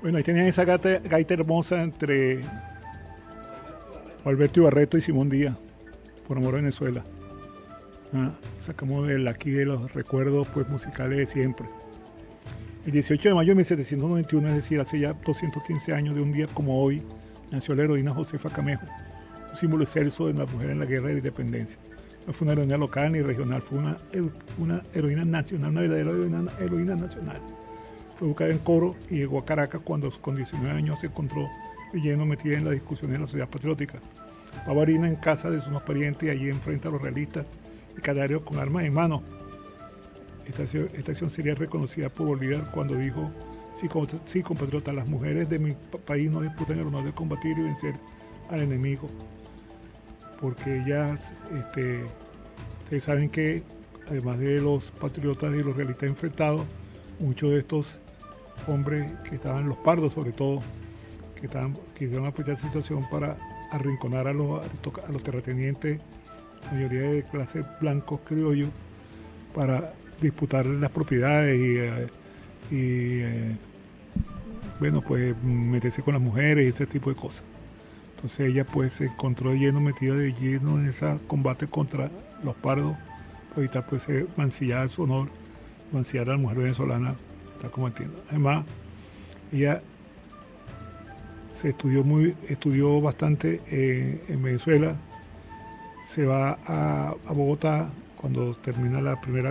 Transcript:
Bueno, ahí tenían esa gaita hermosa entre Alberto Ibarreto y Simón Díaz, por amor a Venezuela. Sacamos aquí de los recuerdos pues, musicales de siempre. El 18 de mayo de 1791, es decir, hace ya 215 años de un día como hoy, nació la heroína Josefa Camejo, un símbolo excelso de la mujer en la guerra de la independencia. No fue una heroína local ni regional, fue una heroína nacional, una verdadera heroína nacional. Fue educada en Coro y llegó a Caracas cuando con 19 años se encontró de lleno metida en la discusión de la sociedad patriótica. Bavarina en casa de sus más parientes y allí enfrenta a los realistas y Cadario con armas en mano. Esta acción sería reconocida por Bolívar cuando dijo: sí, compatriotas, las mujeres de mi país no disputan el honor de combatir y vencer al enemigo. Porque ellas, ustedes saben que además de los patriotas y los realistas enfrentados, muchos de estos hombres que estaban, los pardos sobre todo, que quisieron aprovechar esa situación para arrinconar a los terratenientes, mayoría de clase blancos criollos, para disputar las propiedades y bueno, pues meterse con las mujeres y ese tipo de cosas. Entonces ella pues se encontró metida de lleno en ese combate contra los pardos, para evitar pues mancillar su honor, mancillar a la mujer venezolana, está combatiendo. Además, ella estudió bastante en Venezuela, se va a Bogotá cuando termina la primera